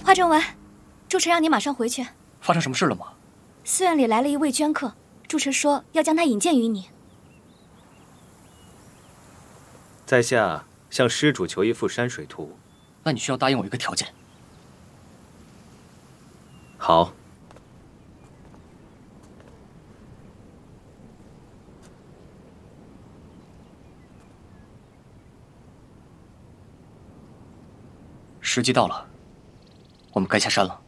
华正文，住持让你马上回去。 发生什么事了吗？ 寺院里来了一位捐客，住持说要将他引荐于你。 在下向施主求一幅山水图。 那你需要答应我一个条件。 好。 时机到了，我们该下山了。